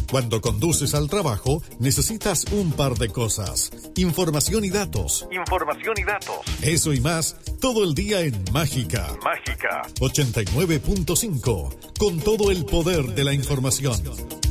Cuando conduces al trabajo, necesitas un par de cosas: información y datos. Eso y más, todo el día en Mágica. 89.5, con todo el poder de la información.